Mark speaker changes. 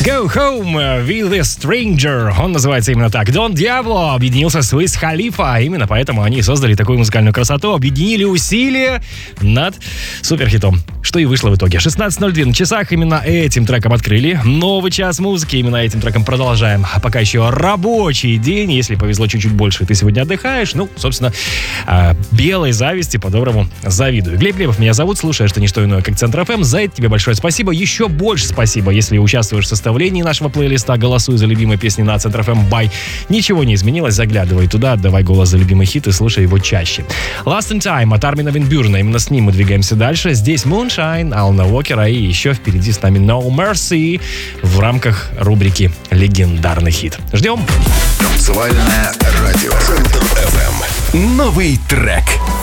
Speaker 1: Go Home with a Stranger. Он называется именно так. Дон Диабло объединился с Уиз Халифа. Именно поэтому они создали такую музыкальную красоту. Объединили усилия над суперхитом. Что и вышло в итоге. 16:02 на часах. Именно этим треком открыли новый час музыки. Именно этим треком продолжаем. А пока еще рабочий день. Если повезло чуть-чуть больше, ты сегодня отдыхаешь. Ну, собственно, белой зависти по-доброму завидую. Глеб Лебов меня зовут. Слушаешь, что не что иное, как Центр ФМ. За это тебе большое спасибо. Еще больше спасибо, если участвуешь в составлении нашего плейлиста. Голосуй за любимые песни на Центр ФМ Бай. Ничего не изменилось. Заглядывай туда, отдавай голос за любимый хит и слушай его чаще. Last in Time от Армина ван Бюрена. Именно с ним мы двигаемся дальше. Здесь Moonshine, Алана Уокера и еще впереди с нами No Mercy в рамках рубрики «Легендарный хит». Ждем.
Speaker 2: Танцевальное радио Центр ФМ. Новый трек.